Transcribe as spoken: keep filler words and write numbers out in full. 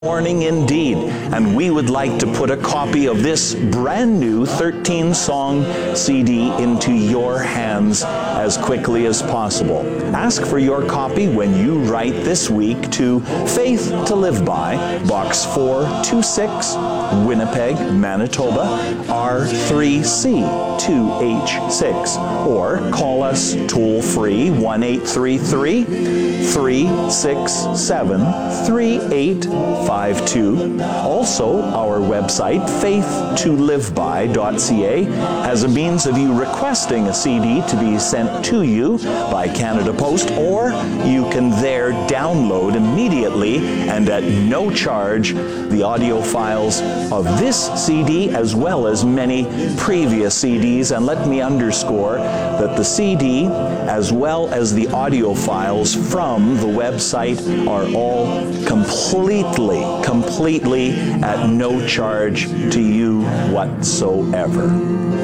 Morning indeed, and we would like to put a copy of this brand new thirteen song C D into your hands as quickly as possible. Ask for your copy when you write this week to Faith to Live By, Box four two six, Winnipeg, Manitoba, R three C two H six, or call us toll-free one eight three three, three six seven, three eight five two. Also, our website, faith to live by dot c a, has a means of you requesting a C D to be sent to you by Canada Post, or you can there download immediately and at no charge the audio files of this C D as well as many previous C Ds. And let me underscore that the C D as well as the audio files from the website are all completely, completely at no charge to you whatsoever.